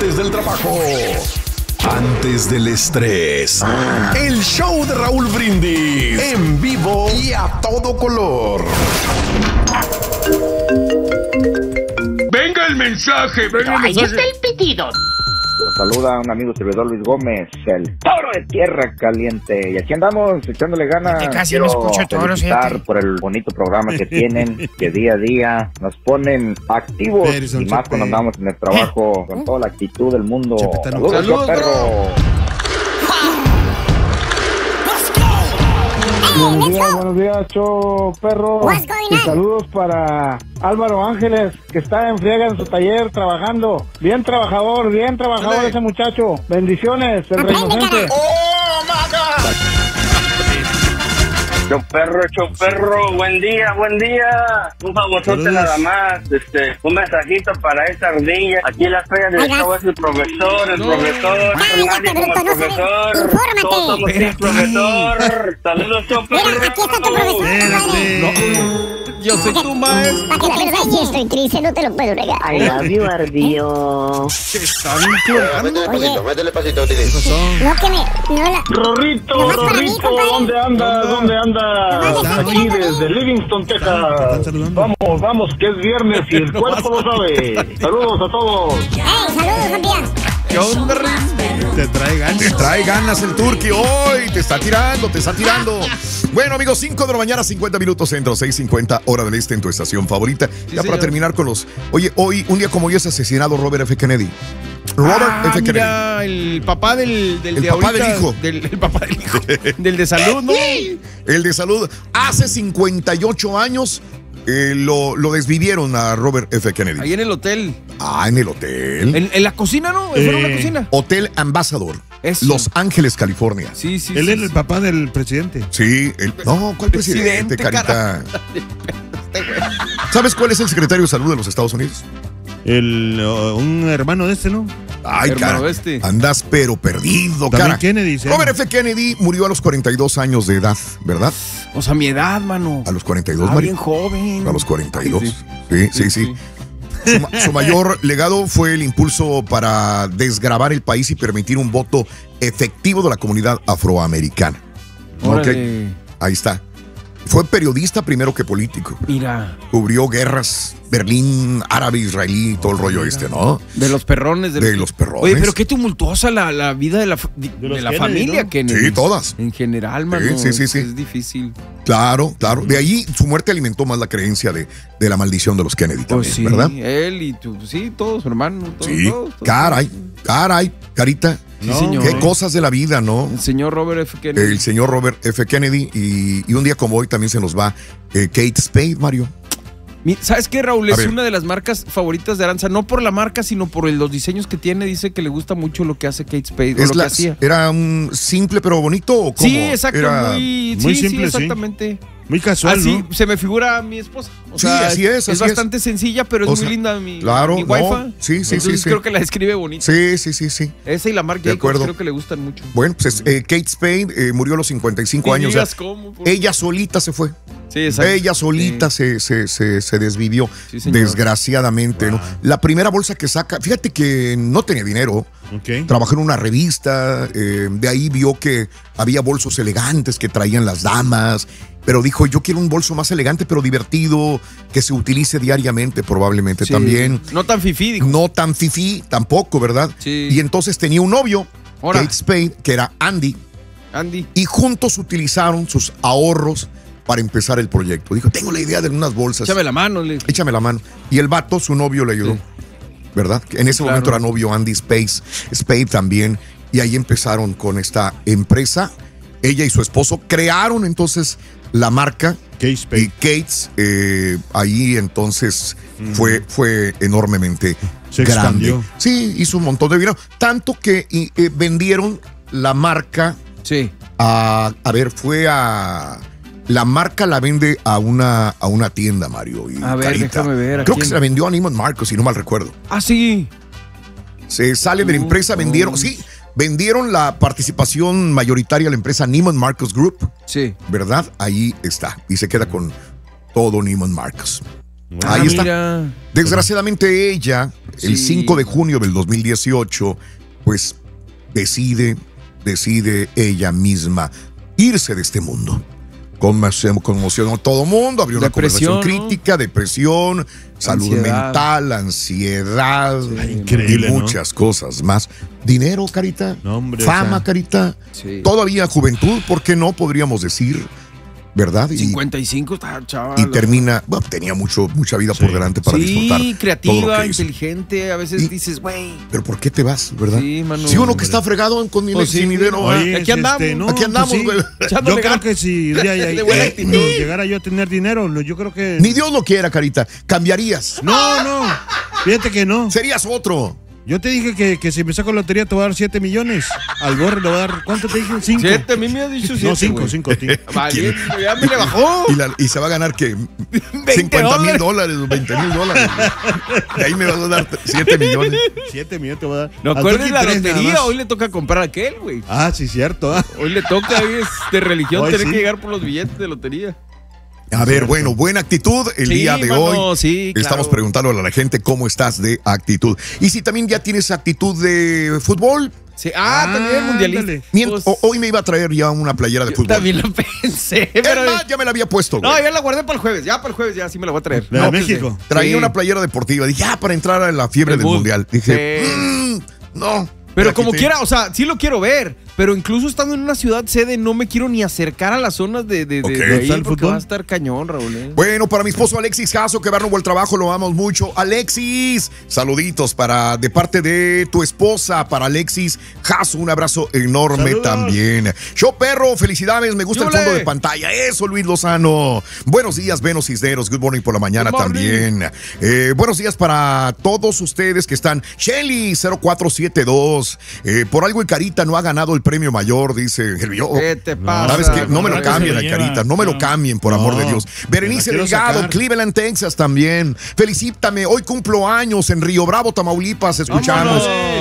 Antes del trabajo. Antes del estrés. El show de Raúl Brindis. En vivo y a todo color. Venga el mensaje, venga el mensaje. Ahí está el pedido. Los saluda un amigo servidor Luis Gómez, el toro de tierra caliente. Y aquí andamos echándole ganas. Que casi Quiero no escucho toro, felicitar por el bonito programa que tienen, que día a día nos ponen activos. Y más cuando andamos en el trabajo con toda la actitud del mundo. Saludos, perro. Buenos días, show perro. Y saludos para Álvaro Ángeles, que está en friega en su taller trabajando. Bien trabajador ese muchacho. Bendiciones, el Reynosense. ¡Oh, maga! Choperro, buen día. Un favorzote nada más, un mensajito para esa ardilla. Aquí en la feria del show es el profesor, nadie como el profesor. Todos somos el profesor. Saludos, Choperro. Mira, aquí está tu profesor. Yo soy tu maestro. Para que te enseñes, estoy triste, no te lo puedo negar. I love you, ardillo. Se está vinculando. Métele pasito, no que me... No la... Rorrito, ¿dónde anda? Aquí desde Livingston, Texas. Vamos, que es viernes y el cuerpo lo sabe. Saludos a todos. Saludos, Juan. ¿Qué onda, Te trae ganas el Turqui hoy. Te está tirando. Bueno, amigos, 5 de la mañana, 50 minutos centro, 6:50 hora del este en tu estación favorita. Ya para terminar con los... Oye, hoy, un día como hoy es asesinado Robert F. Kennedy. Robert F. Kennedy. Mira, el papá del papá del hijo. El papá del hijo. Del de salud, ¿no? El de salud. Hace 58 años lo desvivieron a Robert F. Kennedy. Ahí en el hotel. En el hotel. En la cocina, ¿no? ¿Fueron en la cocina? Hotel Ambassador. Eso. Los Ángeles, California. Sí. Él es el papá del presidente. Sí. No, ¿cuál presidente, carita? ¿Sabes cuál es el secretario de salud de los Estados Unidos? Un hermano de este, ¿no? Ay, cara, andas pero perdido, cara. Kennedy, ¿sí? Robert F. Kennedy murió a los 42 años de edad, ¿verdad? O sea, mi edad, mano. A los 42, Mario. Bien joven. A los 42. Sí. Su mayor legado fue el impulso para desgravar el país y permitir un voto efectivo de la comunidad afroamericana. Okay. Ahí está. Fue periodista primero que político. Mira. Cubrió guerras, Berlín, árabe, israelí, todo el rollo ¿no? De los perrones. De los perrones. Oye, pero qué tumultuosa la vida de la Kennedy, familia, ¿no? Kennedy. Sí, todas. En general, mano. Sí. Es difícil. Claro. De ahí su muerte alimentó más la creencia de la maldición de los Kennedy también, sí, ¿verdad? Él y todos, hermano. Todos. Caray, carita. Sí, señor. Qué cosas de la vida, ¿no? El señor Robert F. Kennedy. El señor Robert F. Kennedy. Y un día como hoy también se nos va Kate Spade, Mario. ¿Sabes qué, Raúl? Es una de las marcas favoritas de Aranza. No por la marca, sino por los diseños que tiene. Dice que le gusta mucho lo que hace Kate Spade. O lo que hacía. ¿Era un simple pero bonito o cómo? Sí, exacto. Muy simple, sí, exactamente. Muy casual, así ¿no? se me figura a mi esposa. O sea, así es. Es bastante sencilla, pero es muy linda mi wifi. Sí. Entonces creo que la describe bonito. Sí. Esa y la Marc Jacobs creo que le gustan mucho. Bueno, pues Kate Spade murió a los 55 años. Ella solita se fue. Sí, exacto. Ella solita se desvivió, desgraciadamente, ¿no? La primera bolsa que saca, fíjate que no tenía dinero. Trabajó en una revista, de ahí vio que había bolsos elegantes que traían las damas, pero dijo, yo quiero un bolso más elegante pero divertido, que se utilice diariamente probablemente también. No tan fifí, dijo. No tan fifí tampoco, ¿verdad? Sí. Y entonces tenía un novio, Kate Spade, que era Andy. Y juntos utilizaron sus ahorros para empezar el proyecto. Dijo, tengo la idea de unas bolsas. Échame la mano. Échame la mano. Y el vato, su novio, le ayudó. Sí. ¿Verdad? En ese momento era novio Andy Spade también. Y ahí empezaron con esta empresa. Ella y su esposo crearon entonces la marca. Kate Spade. Y Kate, ahí entonces fue enormemente grande. Expandió. Sí, hizo un montón de dinero. Tanto que vendieron la marca. Sí. La marca la vende a una tienda, Mario. Y a ver, carita. déjame ver. Creo que se la vendió a Neiman Marcus, si no mal recuerdo. Ah, sí. Se sale de la empresa, vendieron la participación mayoritaria a la empresa Neiman Marcus Group. Sí. ¿Verdad? Ahí está. Y se queda con todo Neiman Marcus. Ahí está. Desgraciadamente ella, el 5 de junio del 2018, pues decide ella misma irse de este mundo. Conmocionó a todo mundo, abrió una conversación crítica, depresión, salud mental, ansiedad, increíble, y muchas cosas más. Dinero, Carita, fama, Carita, todavía juventud, ¿por qué no podríamos decir? ¿Verdad? 55 está chaval. Y termina, bueno, tenía mucha vida por delante para disfrutar. Sí, creativa, inteligente, a veces dices, güey. Pero ¿por qué te vas, verdad? Sí, mano. Sí, uno que está fregado con sin dinero. Oye, aquí andamos. Aquí andamos, güey. Yo creo que si llegara yo a tener dinero, yo creo que... Ni Dios lo quiera, Carita. ¿Cambiarías? No. Fíjate que no. Serías otro. Yo te dije que si me saco la lotería te voy a dar 7 millones. Al Borre le voy a dar, ¿cuánto te dije? 5. 7, a mí me ha dicho 7. No, 5. Vale, ya me le bajó. Y se va a ganar que $50,000, $20,000. Y ahí me vas a dar 7 millones. 7 millones te voy a dar. No acuerdes la lotería, hoy le toca comprar a aquel, güey. Ah, sí, cierto. Hoy le toca, es de religión, tener que llegar por los billetes de lotería. A ver, bueno, buena actitud el día de hoy. Sí, claro. Estamos preguntándole a la gente cómo estás de actitud. Y si también ya tienes actitud de fútbol. Sí. También mundialista. Hoy me iba a traer ya una playera de fútbol. También lo pensé. Pero ya me la había puesto, güey. No, ya la guardé para el jueves. Ya para el jueves ya sí me la voy a traer. De México. Traía una playera deportiva. Dije, para entrar a la fiebre del mundial. Dije, no. Pero como quiera, o sea, sí lo quiero ver. Pero incluso estando en una ciudad sede, no me quiero ni acercar a las zonas de ahí porque va a estar cañón, Raúl. Bueno, para mi esposo Alexis Jasso, que va rumbo al trabajo, lo amamos mucho. Alexis, saluditos de parte de tu esposa, para Alexis Jasso, un abrazo enorme. Saludos. También. Show Perro, felicidades, me gusta el fondo de pantalla. Eso, Luis Lozano. Buenos días, Venos Cisneros, good morning por la mañana también. Buenos días para todos ustedes que están. Shelly 0472, por algo el Carita no ha ganado el premio mayor, dice ¿Qué te pasa? ¿Sabes qué? No me lo cambien, Carita, no me lo cambien, por amor de Dios. Berenice Delgado, Cleveland, Texas también. Felicítame, hoy cumplo años en Río Bravo, Tamaulipas, escuchamos.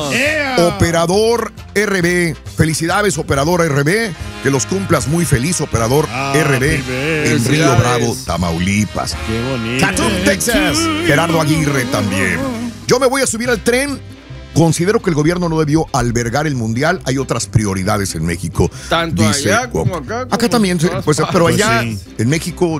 Operador RB, felicidades, Operador RB, que los cumplas muy feliz, Operador RB en Río Bravo, Tamaulipas. Qué bonito. Tatum, Texas, Gerardo Aguirre también. Yo me voy a subir al tren. Considero que el gobierno no debió albergar el mundial. Hay otras prioridades en México. Tanto allá como acá. Acá también, pues, pero allá en México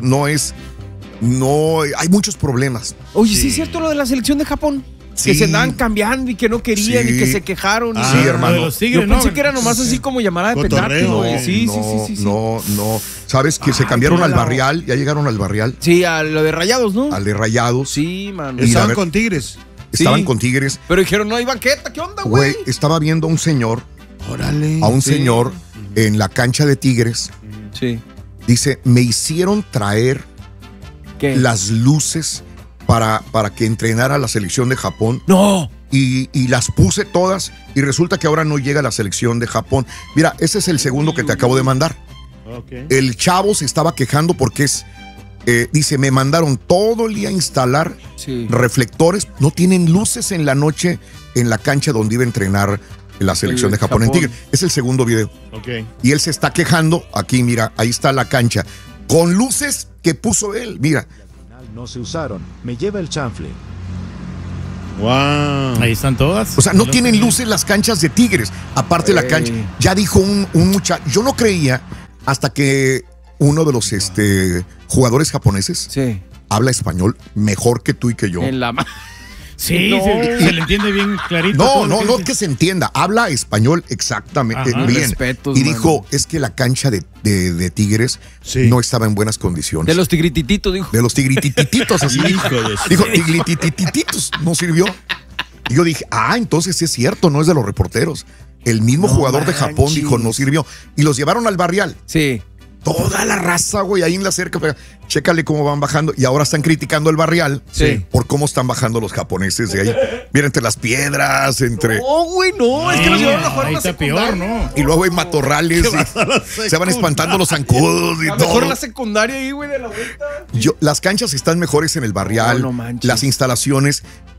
hay muchos problemas. Oye, sí es cierto lo de la selección de Japón. Sí. Que se andaban cambiando y que no querían y que se quejaron. Sí, hermano. Yo pensé que era nomás así como llamada de petardo. Sí. No. ¿Sabes que se cambiaron al Barrial? ¿Ya llegaron al Barrial? Sí, a lo de Rayados, ¿no? Al de Rayados. Sí, mano. Estaban con Tigres. Estaban con Tigres. Pero dijeron, no hay banqueta, ¿qué onda, güey? Güey, estaba viendo a un señor. Órale. A un señor en la cancha de Tigres. Sí. Dice, me hicieron traer las luces para que entrenara la selección de Japón. ¡No! Y las puse todas y resulta que ahora no llega la selección de Japón. Mira, ese es el segundo que te acabo de mandar. Okay. El chavo se estaba quejando porque dice, me mandaron todo el día a instalar reflectores. No tienen luces en la noche en la cancha donde iba a entrenar la selección de Japón en Tigre. Es el segundo video. Okay. Y él se está quejando. Aquí, mira, ahí está la cancha. Con luces que puso él. Mira. No se usaron. Me lleva el chanfle. Wow. Ahí están todas. O sea, no tienen luces las canchas de Tigres. Aparte la cancha. Ya dijo un muchacho. Yo no creía hasta que uno de los jugadores japoneses habla español mejor que tú y que yo. En la Sí, se le entiende bien clarito. No que se entienda. Habla español exactamente bien. Respetos, y dijo, es que la cancha de Tigres no estaba en buenas condiciones. De los tigritititos, dijo. De los tigritititos, así dijo. Dijo, tigritititos, no sirvió. Y yo dije, entonces es cierto, no es de los reporteros. El mismo jugador de Japón dijo, no sirvió. Y los llevaron al Barrial. Sí. Toda la raza, güey, ahí en la cerca. Chécale cómo van bajando. Y ahora están criticando el Barrial por cómo están bajando los japoneses de ahí. Mira, entre las piedras, entre... No, güey, no. Es que los llevaron a jugar ahí está peor, ¿no? Y luego hay matorrales. Se van espantando los zancudos y todo. Mejor la secundaria ahí, güey, de la vuelta. Las canchas están mejores en el Barrial. No manches. Las instalaciones.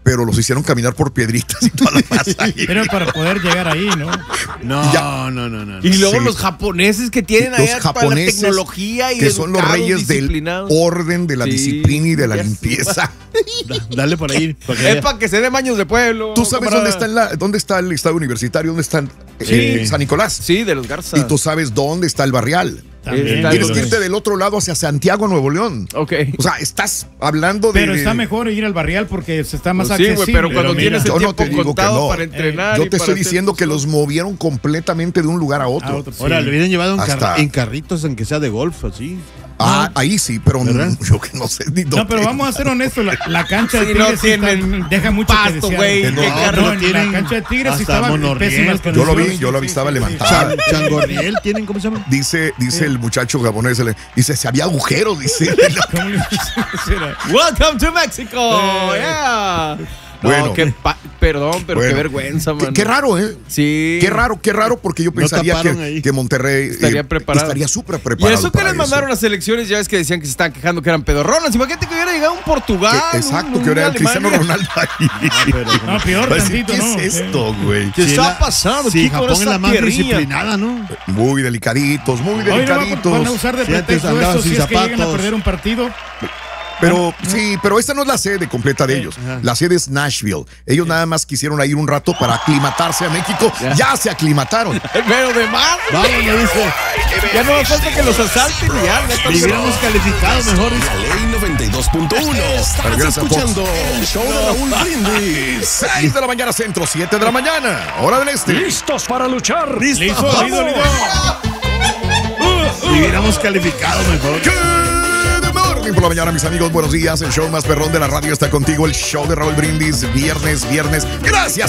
pero los hicieron caminar por piedritas y toda la masa. Pero para poder llegar ahí, ¿no? No. Y luego los japoneses que tienen ahí toda la tecnología y que son los reyes del orden, de la disciplina y de la limpieza. Dale por ahí. Es para que se dé baños de pueblo. ¿Tú sabes dónde está el estadio universitario? ¿Dónde está San Nicolás? Sí, de los Garzas. Y tú sabes dónde está el Barrial. Tienes que irte del otro lado hacia Santiago, Nuevo León. Ok. O sea, estás hablando de... Pero está mejor ir al Barrial porque se está más accesible. Sí, güey, pero cuando tienes el tiempo contado para entrenar. Yo te estoy diciendo que los movieron completamente de un lugar a otro. Ahora, le hubieran llevado en carritos, aunque sea de golf, así. Ahí sí, pero yo que no sé ni dónde. No, pero vamos a ser honestos, la cancha de Tigres deja mucho pasto, güey. La cancha de Tigres estaba pésima. Yo lo vi, estaba levantada. Changorriel tienen, ¿cómo se llama? Dice el muchacho japonés, dice, se había agujeros, dice. Welcome to Mexico. Yeah. Bueno, perdón, pero qué vergüenza, man. Qué raro, ¿eh? Sí. Qué raro, porque yo pensaría que Monterrey estaría súper preparado. Y eso que les mandaron las selecciones, ya ves que decían que se estaban quejando que eran pedorronas. Imagínate que hubiera llegado un Portugal. Exacto, que hubiera Cristiano Ronaldo ahí. No, peor tantito, ¿no? ¿Qué es esto, güey? ¿Qué está pasando? Sí, Japón es la más disciplinada, ¿no? Muy delicaditos. Van a usar de pretexto eso si es que llegan a perder un partido. Pero esta no es la sede completa de ellos. La sede es Nashville. Ellos nada más quisieron ir un rato para aclimatarse a México. Ya se aclimataron. Pero de más. Ya no hace falta que los asalten y ya. Hubiéramos calificado mejor. La Ley 92.1. Estás escuchando el show de Raúl Brindis. 6 de la mañana centro, 7 de la mañana. Hora del este. ¿Listos para luchar? ¡Listo! Hubiéramos calificado mejor. Por la mañana, mis amigos, buenos días. El show más perrón de la radio está contigo. El show de Raúl Brindis, viernes. Gracias.